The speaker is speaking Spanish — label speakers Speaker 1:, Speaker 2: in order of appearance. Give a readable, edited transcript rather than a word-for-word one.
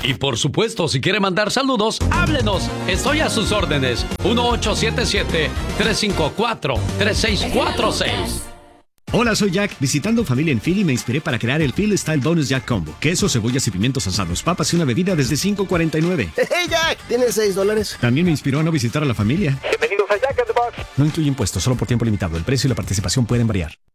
Speaker 1: Y por supuesto, si quiere mandar saludos, háblenos. Estoy a sus órdenes. 1877-354-3646.
Speaker 2: Hola, soy Jack. Visitando familia en Philly me inspiré para crear el Philly Style Bonus Jack Combo. Queso, cebollas y pimientos asados, papas y una bebida desde $5.49.
Speaker 3: ¡Hey, Jack! ¿Tienes $6?
Speaker 2: También me inspiró a no visitar a la familia.
Speaker 4: Bienvenidos a Jack in the Box.
Speaker 2: No incluye impuestos, solo por tiempo limitado. El precio y la participación pueden variar.